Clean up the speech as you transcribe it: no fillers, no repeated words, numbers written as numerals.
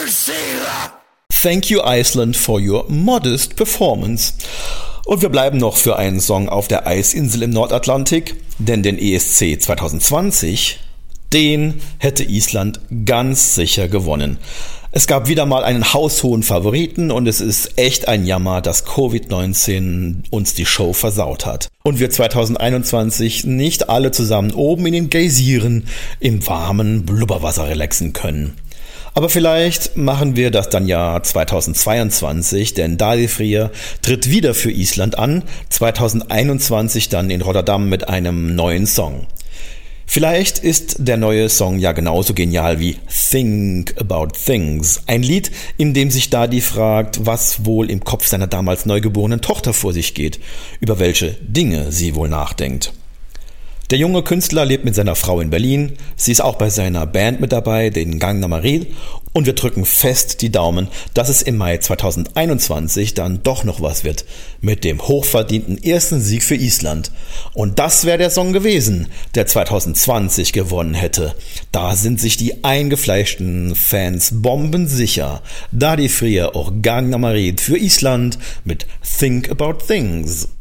Thank you Iceland for your modest performance. Und wir bleiben noch für einen Song auf der Eisinsel im Nordatlantik, denn den ESC 2020, den hätte Island ganz sicher gewonnen. Es gab wieder mal einen haushohen Favoriten und es ist echt ein Jammer, dass Covid-19 uns die Show versaut hat. Und wir 2021 nicht alle zusammen oben in den Geysiren im warmen Blubberwasser relaxen können. Aber vielleicht machen wir das dann ja 2022, denn Dalifrýr tritt wieder für Island an, 2021 dann in Rotterdam mit einem neuen Song. Vielleicht ist der neue Song ja genauso genial wie Think About Things, ein Lied, in dem sich Dadi fragt, was wohl im Kopf seiner damals neugeborenen Tochter vor sich geht, über welche Dinge sie wohl nachdenkt. Der junge Künstler lebt mit seiner Frau in Berlin, sie ist auch bei seiner Band mit dabei, den Gangnam Maril, und wir drücken fest die Daumen, dass es im Mai 2021 dann doch noch was wird mit dem hochverdienten ersten Sieg für Island. Und das wäre der Song gewesen, der 2020 gewonnen hätte. Da sind sich die eingefleischten Fans bombensicher. Dalifrýr och Gangnam Maril für Island mit Think About Things.